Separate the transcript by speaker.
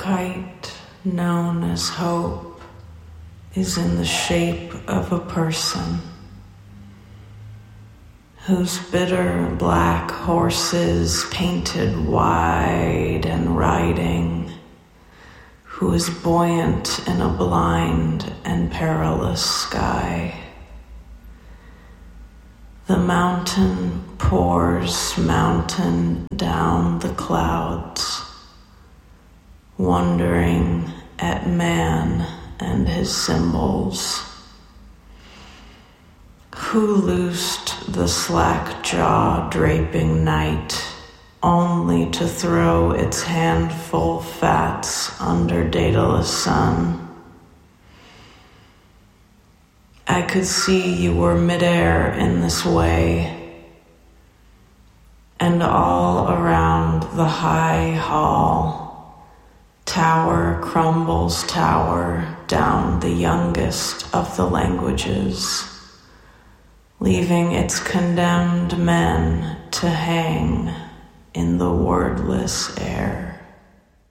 Speaker 1: kite known as hope is in the shape of a person whose bitter black horses painted wide and riding, who is buoyant in a blind and perilous sky. The mountain pours mountain down the clouds, wondering at man and his symbols. Who loosed the slack jaw draping night only to throw its handful fats under Daedalus' sun? I could see you were midair in this way, and all around the high hall, tower crumbles tower down the youngest of the languages, leaving its condemned men to hang in the wordless air.